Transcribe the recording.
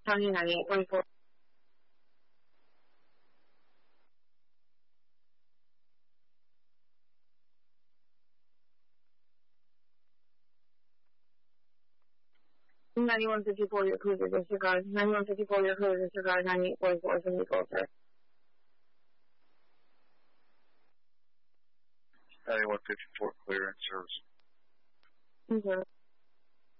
County 9844. Ninety-one 54, your cruiser disregard. 91 54, your cruiser disregard. 9844, so you go, sir. 9154, clear in service. Okay.